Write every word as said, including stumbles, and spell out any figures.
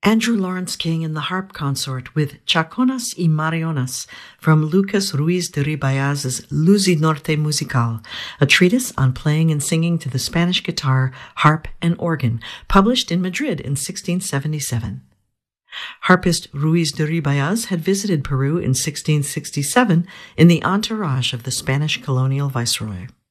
Andrew Lawrence King in the harp consort with Chaconas y Marionas from Lucas Ruiz de Ribayaz's Luz y Norte Musical, a treatise on playing and singing to the Spanish guitar, harp, and organ, published in Madrid in sixteen seventy-seven. Harpist Ruiz de Ribayaz had visited Peru in sixteen sixty-seven in the entourage of the Spanish colonial viceroy.